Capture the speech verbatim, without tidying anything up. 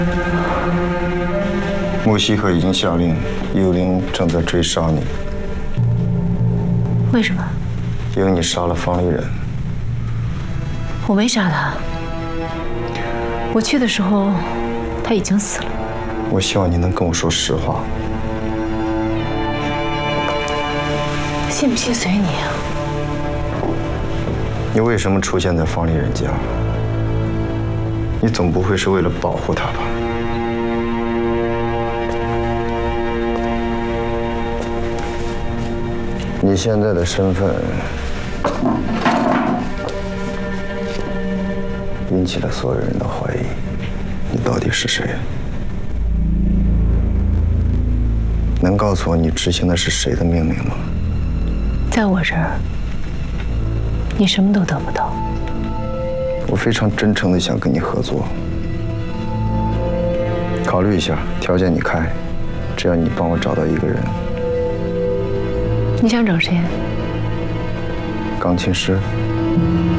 穆西赫已经下令，幽灵正在追杀你。 为什么？ 因为你杀了方丽人。 我没杀他。我去的时候，他已经死了。 我希望你能跟我说实话。 信不信随你啊。 你为什么出现在方丽人家？你总不会是为了保护她吧？ 你现在的身份引起了所有人的怀疑，你到底是谁？能告诉我你执行的是谁的命令吗？ 在我这儿，你什么都得不到。 我非常真诚的想跟你合作，考虑一下，条件你开，只要你帮我找到一个人。 你想找谁？ 钢琴师。